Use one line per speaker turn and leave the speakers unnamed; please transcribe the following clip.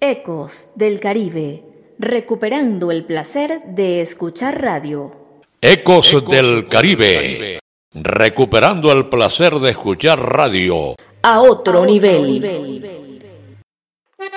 Ecos del Caribe, recuperando el placer de escuchar radio.
Ecos del Caribe, recuperando el placer de escuchar radio.
A otro nivel.